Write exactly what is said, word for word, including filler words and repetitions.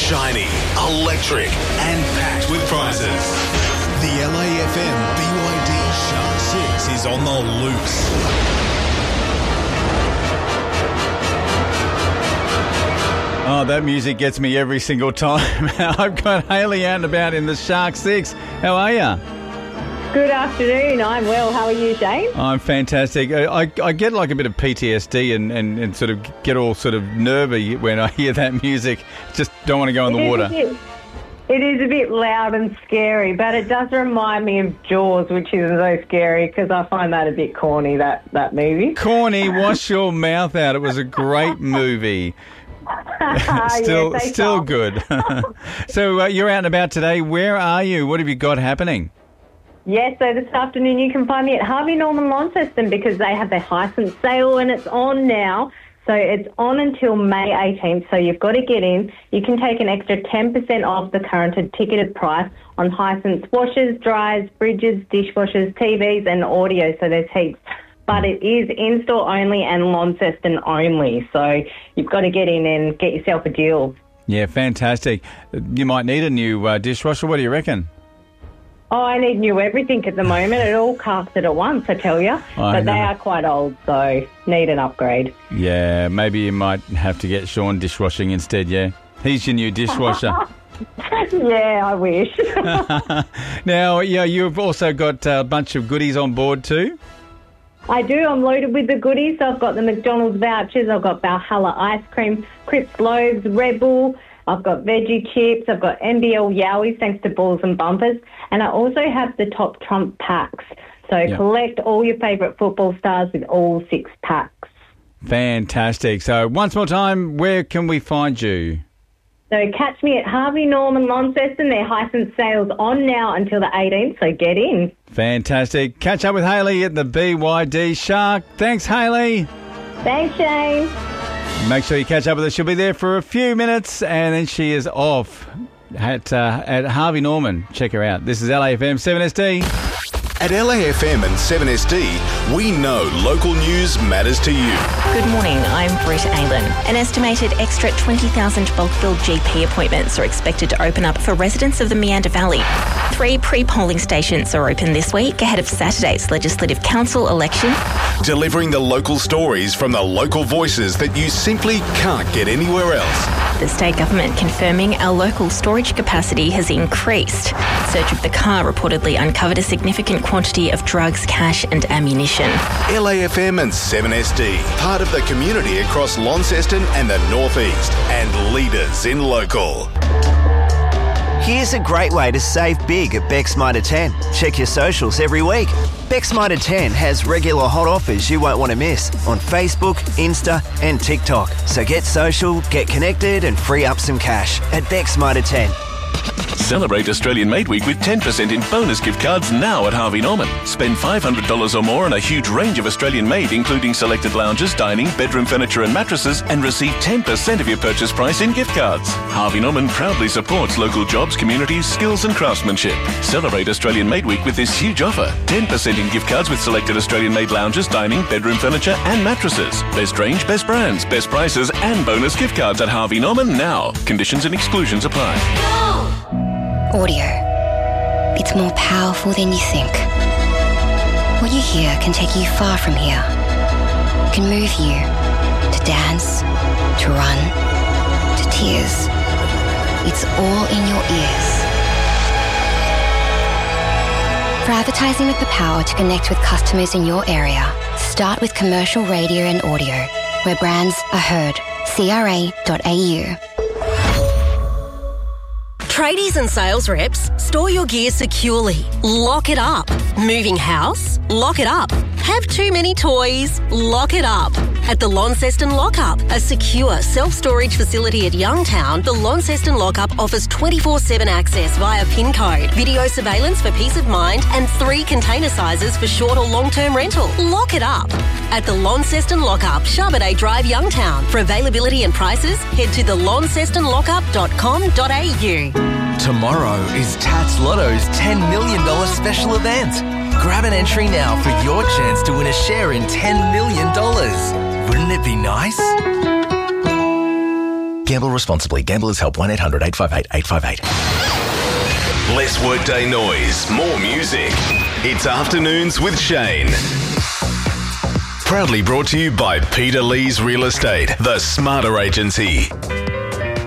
shiny, electric and packed with prizes. The L A F M B Y D Shark six is on the loose. Oh, that music gets me every single time. I've got Hayley out and about in the Shark six. How are you? Good afternoon. I'm well. How are you, Shane? I'm fantastic. I, I, I get like a bit of P T S D and, and, and sort of get all sort of nervy when I hear that music. Just don't want to go in the water. It is a bit loud and scary, but it does remind me of Jaws, which isn't so scary because I find that a bit corny, that, that movie. Corny? Wash your mouth out. It was a great movie. still yes, still are. good. So uh, you're out and about today. Where are you? What have you got happening? Yes, so this afternoon you can find me at Harvey Norman Launceston because they have their Hyacinth sale and it's on now. So it's on until May eighteenth, so you've got to get in. You can take an extra ten percent off the current ticketed price on Hyacinth washers, dryers, fridges, dishwashers, T Vs and audio, so there's heaps. But it is in-store only and Launceston only, so you've got to get in and get yourself a deal. Yeah, fantastic. You might need a new uh, dishwasher. What do you reckon? Oh, I need new everything at the moment. It all casted at once, I tell you. I but know. they are quite old, so need an upgrade. Yeah, maybe you might have to get Sean dishwashing instead, yeah? He's your new dishwasher. Yeah, I wish. Now, yeah, you've also got a bunch of goodies on board too? I do. I'm loaded with the goodies. So I've got the McDonald's vouchers. I've got Valhalla ice cream, Crips loaves, Red Bull. I've got veggie chips. I've got N B L Yowies thanks to Balls and Bumpers. And I also have the Top Trump packs. So Yeah. collect all your favourite football stars with all six packs. Fantastic. So once more time, where can we find you? So catch me at Harvey Norman Launceston. Their Hyacinth sale's on now until the eighteenth, so get in. Fantastic. Catch up with Hayley at the B Y D Shark. Thanks, Hayley. Thanks, Shane. Make sure you catch up with her. She'll be there for a few minutes and then she is off at uh, at Harvey Norman. Check her out. This is L A F M seven S D. At L A F M and seven S D, we know local news matters to you. Good morning, I'm Britt Aylen. An estimated extra twenty thousand bulk bill G P appointments are expected to open up for residents of the Meander Valley. Three pre-polling stations are open this week ahead of Saturday's Legislative Council election. Delivering the local stories from the local voices that you simply can't get anywhere else. The state government confirming our local storage capacity has increased. Search of the car reportedly uncovered a significant quantity of drugs, cash and ammunition. L A F M and seven S D, part of the community across Launceston and the North East, and leaders in local. Here's a great way to save big at Beck's Mitre ten. Check your socials every week. Beck's Mitre ten has regular hot offers you won't want to miss on Facebook, Insta and TikTok. So get social, get connected and free up some cash at Beck's Mitre ten. Celebrate Australian Made Week with ten percent in bonus gift cards now at Harvey Norman. Spend five hundred dollars or more on a huge range of Australian made, including selected lounges, dining, bedroom furniture and mattresses, and receive ten percent of your purchase price in gift cards. Harvey Norman proudly supports local jobs, communities, skills and craftsmanship. Celebrate Australian Made Week with this huge offer. ten percent in gift cards with selected Australian made lounges, dining, bedroom furniture and mattresses. Best range, best brands, best prices and bonus gift cards at Harvey Norman now. Conditions and exclusions apply. Audio. It's more powerful than you think. What you hear can take you far from here. Can move you to dance, to run, to tears. It's all in your ears. For advertising with the power to connect with customers in your area, start with commercial radio and audio, where brands are heard. C R A dot A U. Tradies and sales reps, store your gear securely. Lock it up. Moving house? Lock it up. Have too many toys? Lock it up. At the Launceston Lockup, a secure self-storage facility at Youngtown, the Launceston Lockup offers twenty-four seven access via PIN code, video surveillance for peace of mind, and three container sizes for short or long-term rental. Lock it up. At the Launceston Lockup, Charbonnet Drive, Youngtown. For availability and prices, head to the launceston lockup dot com dot a u. Tomorrow is Tats Lotto's ten million dollars special event. Grab an entry now for your chance to win a share in ten million dollars. Wouldn't it be nice? Gamble responsibly. Gamblers Help one eight hundred eight five eight eight five eight. Less workday noise, more music. It's Afternoons with Shane. Proudly brought to you by Peter Lee's Real Estate, the smarter agency.